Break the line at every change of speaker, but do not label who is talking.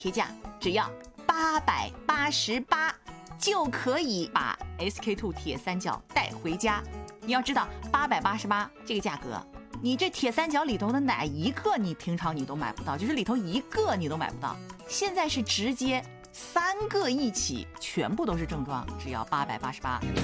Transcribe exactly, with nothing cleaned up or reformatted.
铁价只要八百八十八，就可以把 S K two 铁三角带回家。你要知道，八百八十八这个价格，你这铁三角里头的哪一个你平常你都买不到，就是里头一个你都买不到。现在是直接三个一起，全部都是正装，只要八百八十八。